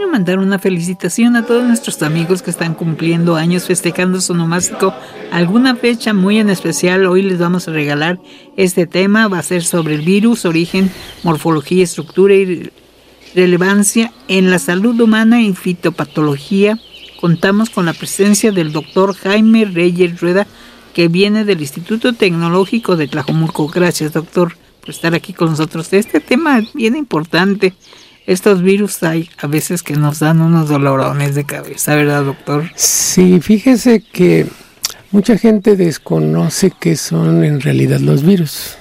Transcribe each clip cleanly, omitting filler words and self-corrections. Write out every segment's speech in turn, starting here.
quiero mandar una felicitación a todos nuestros amigos que están cumpliendo años festejando su onomástico. Alguna fecha muy en especial, hoy les vamos a regalar este tema. Va a ser sobre el virus, origen, morfología, estructura y relevancia en la salud humana y fitopatología. Contamos con la presencia del doctor Jaime Reyes Rueda, que viene del Instituto Tecnológico de Tlajomulco. Gracias, doctor, por estar aquí con nosotros. Este tema es bien importante. Estos virus hay a veces que nos dan unos dolorones de cabeza, ¿verdad, doctor? Sí, fíjese que mucha gente desconoce qué son en realidad los virus.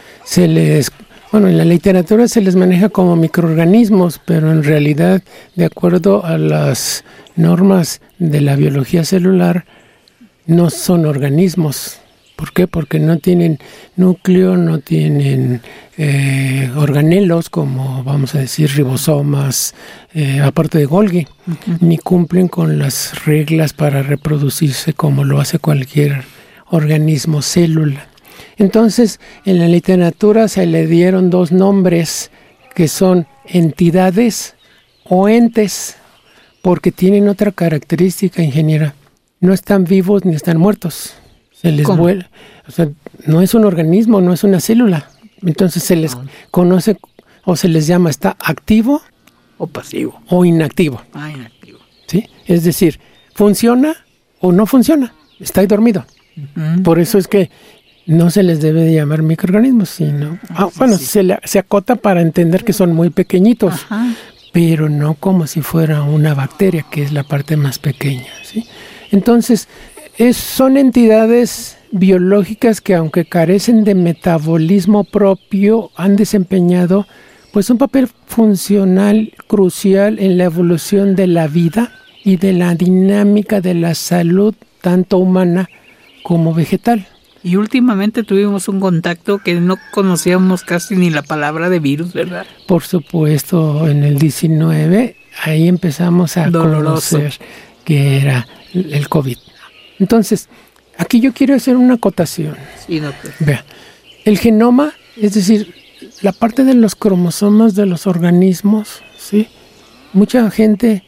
En la literatura se les maneja como microorganismos, pero en realidad, de acuerdo a las normas de la biología celular, no son organismos. ¿Por qué? Porque no tienen núcleo, no tienen organelos, como vamos a decir ribosomas, aparte de Golgi, ni cumplen con las reglas para reproducirse como lo hace cualquier organismo célula. Entonces, en la literatura se le dieron dos nombres que son entidades o entes, porque tienen otra característica, ingeniera. No están vivos ni están muertos. Se les vuelve, no es un organismo, no es una célula. Entonces se les conoce o se les llama, está activo o pasivo o inactivo. Inactivo. ¿Sí? Es decir, funciona o no funciona. Está ahí dormido. Por eso es que no se les debe de llamar microorganismos, sino... Se acota para entender que son muy pequeñitos, pero no como si fuera una bacteria, que es la parte más pequeña, ¿sí? Entonces, son entidades biológicas que, aunque carecen de metabolismo propio, han desempeñado pues un papel funcional crucial en la evolución de la vida y de la dinámica de la salud, tanto humana como vegetal. Y últimamente tuvimos un contacto que no conocíamos casi ni la palabra de virus, ¿verdad? Por supuesto, en el 19, ahí empezamos a conocer que era el COVID. Entonces, aquí yo quiero hacer una acotación. Sí, doctor. Vea, el genoma, es decir, la parte de los cromosomas de los organismos, ¿sí? Mucha gente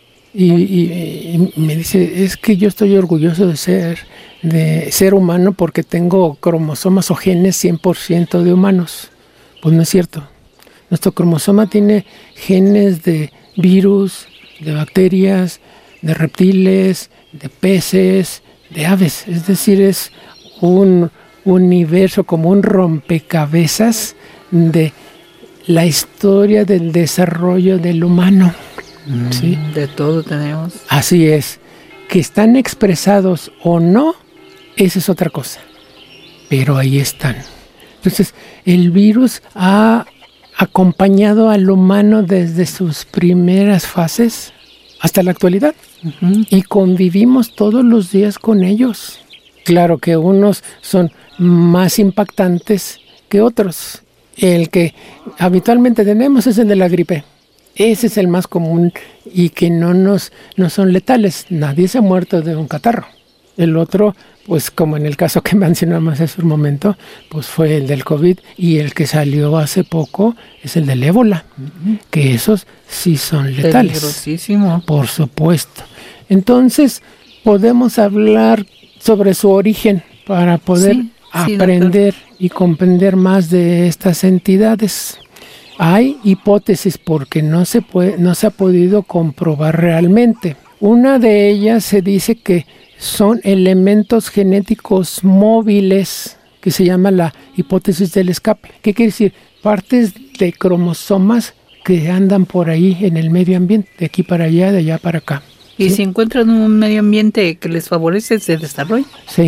y me dice, es que yo estoy orgulloso de ser humano porque tengo cromosomas o genes 100% de humanos. Pues no es cierto. Nuestro cromosoma tiene genes de virus, de bacterias, de reptiles, de peces, de aves. Es decir, es un universo como un rompecabezas de la historia del desarrollo del humano. ¿Sí? De todo tenemos. Así es. Que están expresados o no, esa es otra cosa. Pero ahí están. Entonces, el virus ha acompañado al humano desde sus primeras fases hasta la actualidad. Y convivimos todos los días con ellos. Claro que unos son más impactantes que otros. El que habitualmente tenemos es el de la gripe. Ese es el más común y que no son letales. Nadie se ha muerto de un catarro. El otro, pues como en el caso que mencionamos hace un momento, pues fue el del COVID, y el que salió hace poco es el del ébola, que esos sí son letales. Peligrosísimo. Por supuesto. Entonces, podemos hablar sobre su origen para poder aprender y comprender más de estas entidades. Hay hipótesis porque no se ha podido comprobar realmente. Una de ellas se dice que son elementos genéticos móviles, que se llama la hipótesis del escape. ¿Qué quiere decir? Partes de cromosomas que andan por ahí en el medio ambiente, de aquí para allá, de allá para acá. Y si encuentran un medio ambiente que les favorece, ¿se desarrollan?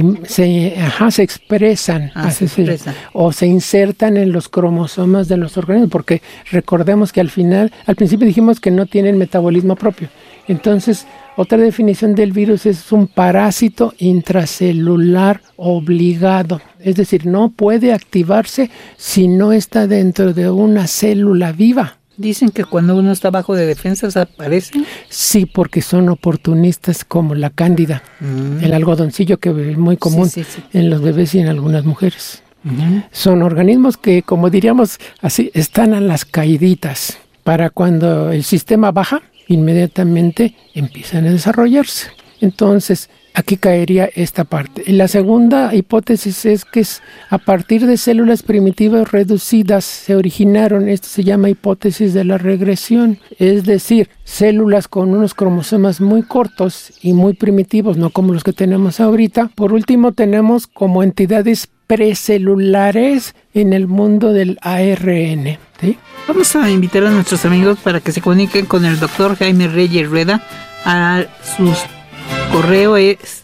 Se expresan. O se insertan en los cromosomas de los organismos, porque recordemos que al principio dijimos que no tienen metabolismo propio. Entonces, otra definición del virus es un parásito intracelular obligado. Es decir, no puede activarse si no está dentro de una célula viva. Dicen que cuando uno está bajo de defensas aparecen. Sí, porque son oportunistas, como la cándida, el algodoncillo, que es muy común en los bebés y en algunas mujeres. Son organismos que, como diríamos así, están a las caíditas. Para cuando el sistema baja, inmediatamente empiezan a desarrollarse. Entonces, aquí caería esta parte. La segunda hipótesis es que a partir de células primitivas reducidas se originaron, esto se llama hipótesis de la regresión, es decir, células con unos cromosomas muy cortos y muy primitivos, no como los que tenemos ahorita. Por último, tenemos como entidades precelulares en el mundo del ARN, ¿sí? Vamos a invitar a nuestros amigos para que se comuniquen con el doctor Jaime Reyes Rueda. A sus correo es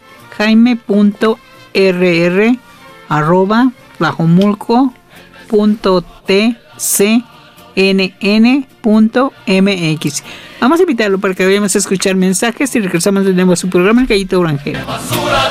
jaime.rr@tlajomulco.tcnn.mx. Vamos a invitarlo para que vayamos a escuchar mensajes y regresamos de nuevo a su programa El Gallito Granjero.